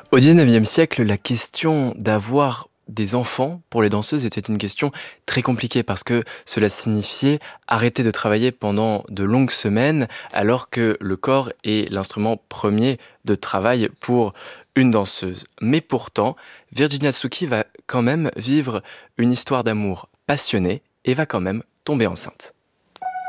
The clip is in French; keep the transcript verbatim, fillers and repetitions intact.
Au dix-neuvième siècle, la question d'avoir des enfants pour les danseuses était une question très compliquée parce que cela signifiait arrêter de travailler pendant de longues semaines alors que le corps est l'instrument premier de travail pour une danseuse. Mais pourtant, Virginia Tsuki va quand même vivre une histoire d'amour passionnée et va quand même tomber enceinte.